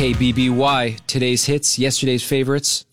KBBY, today's hits, yesterday's favorites.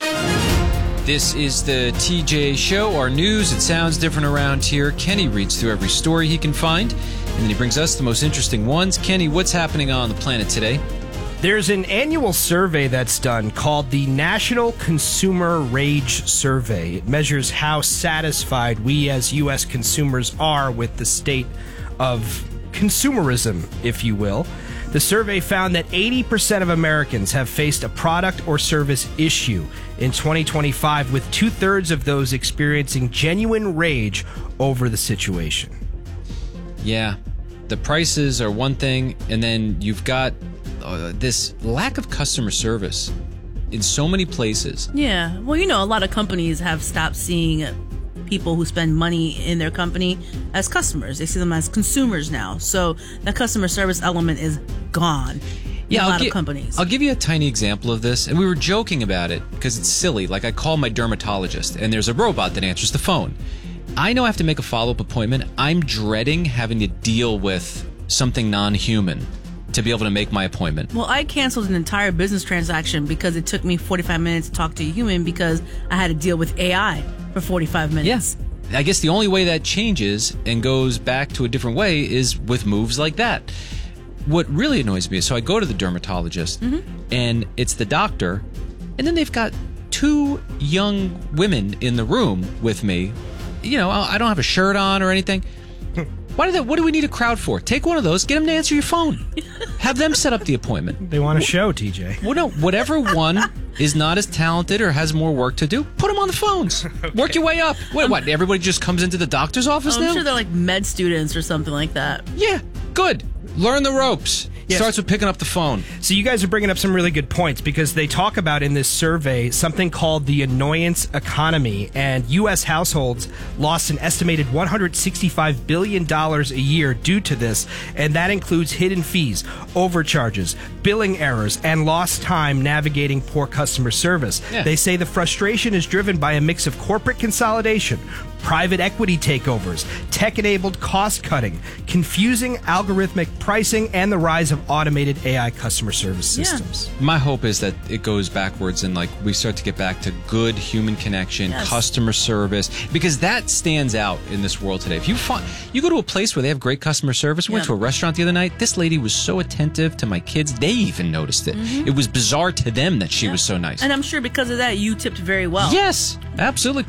This is the TJ Show, our news. It sounds different around here. Kenny reads through every story he can find, and then he brings us the most interesting ones. Kenny, what's happening on the planet today? There's an annual survey that's done called the National Consumer Rage Survey. It measures how satisfied we as U.S. consumers are with the state of consumerism, if you will. The survey found that 80% of Americans have faced a product or service issue in 2025, with 2/3 of those experiencing genuine rage over the situation. Yeah, the prices are one thing, and then you've got this lack of customer service in so many places. Yeah, well, a lot of companies have stopped seeing people who spend money in their company as customers. They see them as consumers now. So that customer service element is gone. Yeah, a lot of companies. I'll give you a tiny example of this, and we were joking about it because it's silly. Like, I call my dermatologist, and there's a robot that answers the phone. I know I have to make a follow-up appointment. I'm dreading having to deal with something non-human to be able to make my appointment. Well, I canceled an entire business transaction because it took me 45 minutes to talk to a human because I had to deal with AI for 45 minutes. Yes. I guess the only way that changes and goes back to a different way is with moves like that. What really annoys me is, so I go to the dermatologist, and it's the doctor, and then they've got two young women in the room with me. I don't have a shirt on or anything. What do we need a crowd for? Take one of those, get them to answer your phone. Have them set up the appointment. They want a show, TJ. Well, no, whatever one is not as talented or has more work to do, put them on the phones. Okay. Work your way up. What, everybody just comes into the doctor's office now? I'm sure they're like med students or something like that. Yeah, good. Learn the ropes. Yes. Starts with picking up the phone. So you guys are bringing up some really good points, because they talk about in this survey something called the annoyance economy, and U.S. households lost an estimated $165 billion a year due to this, and that includes hidden fees, overcharges, billing errors, and lost time navigating poor customer service. Yeah. They say the frustration is driven by a mix of corporate consolidation, private equity takeovers, tech-enabled cost-cutting, confusing algorithmic pricing, and the rise of automated AI customer service systems. My hope is that it goes backwards and we start to get back to good human connection, customer service, because that stands out in this world today. If you go to a place where they have great customer service, we went to a restaurant the other night, this lady was so attentive to my kids, they even noticed it. It was bizarre to them that she was so nice. And I'm sure because of that, you tipped very well. Yes, absolutely,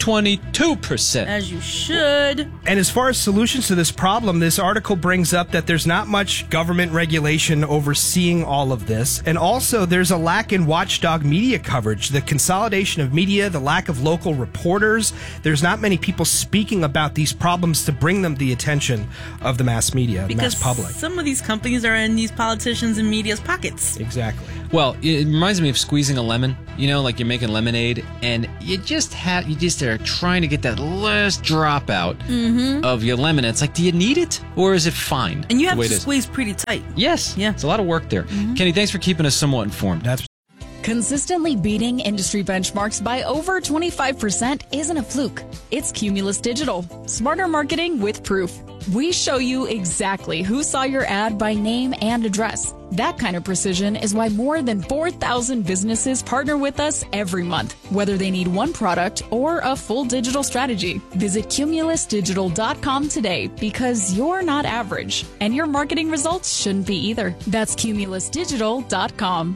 22%. As you should. And as far as solutions to this problem, this article brings up that there's not much government regulation overseeing all of this. And also, there's a lack in watchdog media coverage. The consolidation of media, the lack of local reporters. There's not many people speaking about these problems to bring them the attention of the mass media, because mass public. Some of these companies are in these politicians and media's pockets. Exactly. Well, it reminds me of squeezing a lemon. Like you're making lemonade, and you just are trying to get that last drop out of your lemon. It's like, do you need it, or is it fine? And you have to squeeze pretty tight. Yes. Yeah. It's a lot of work there. Kenny, thanks for keeping us somewhat informed. Consistently beating industry benchmarks by over 25% isn't a fluke. It's Cumulus Digital. Smarter marketing with proof. We show you exactly who saw your ad by name and address. That kind of precision is why more than 4,000 businesses partner with us every month, whether they need one product or a full digital strategy. Visit cumulusdigital.com today, because you're not average, and your marketing results shouldn't be either. That's cumulusdigital.com.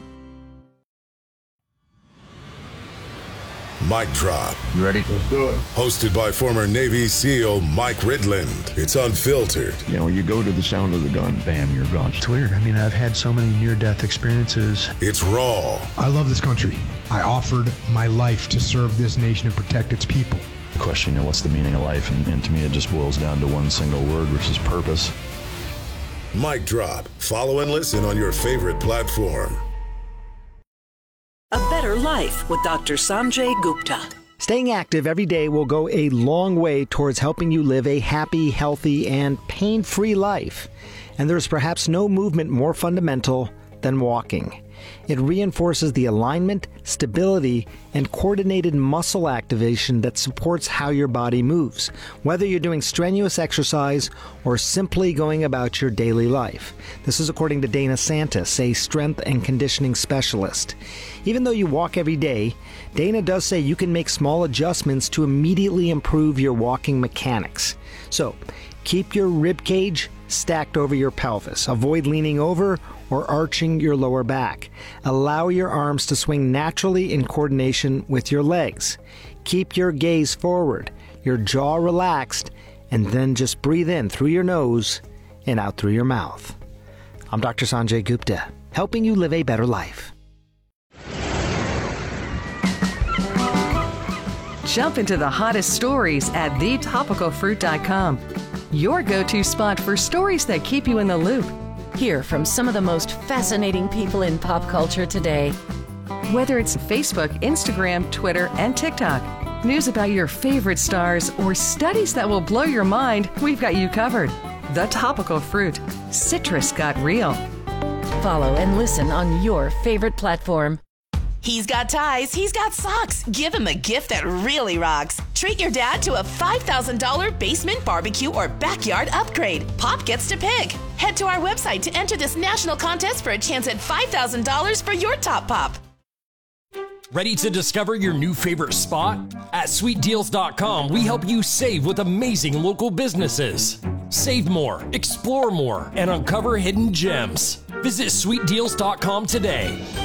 Mic Drop. You ready? Let's do it. Hosted by former Navy SEAL Mike Ridland. It's unfiltered. You go to the sound of the gun, bam, you're gone. It's weird. I've had so many near-death experiences. It's raw. I love this country. I offered my life to serve this nation and protect its people. The question, what's the meaning of life? And to me, it just boils down to one single word, which is purpose. Mic Drop. Follow and listen on your favorite platform. A Better Life with Dr. Sanjay Gupta. Staying active every day will go a long way towards helping you live a happy, healthy, and pain-free life. And there's perhaps no movement more fundamental than walking. It reinforces the alignment, stability, and coordinated muscle activation that supports how your body moves, whether you're doing strenuous exercise or simply going about your daily life. This is according to Dana Santis, a strength and conditioning specialist. Even though you walk every day, Dana does say you can make small adjustments to immediately improve your walking mechanics. So, keep your rib cage stacked over your pelvis. Avoid leaning over or arching your lower back. Allow your arms to swing naturally in coordination with your legs. Keep your gaze forward, your jaw relaxed, and then just breathe in through your nose and out through your mouth. I'm Dr. Sanjay Gupta, helping you live a better life. Jump into the hottest stories at thetopicalfruit.com. Your go-to spot for stories that keep you in the loop. Hear from some of the most fascinating people in pop culture today. Whether it's Facebook, Instagram, Twitter, and TikTok, news about your favorite stars, or studies that will blow your mind, we've got you covered. The Topical Fruit. Citrus got real. Follow and listen on your favorite platform. He's got ties, he's got socks. Give him a gift that really rocks. Treat your dad to a $5,000 basement barbecue or backyard upgrade. Pop gets to pick. Head to our website to enter this national contest for a chance at $5,000 for your top pop. Ready to discover your new favorite spot? At SweetDeals.com, we help you save with amazing local businesses. Save more, explore more, and uncover hidden gems. Visit SweetDeals.com today.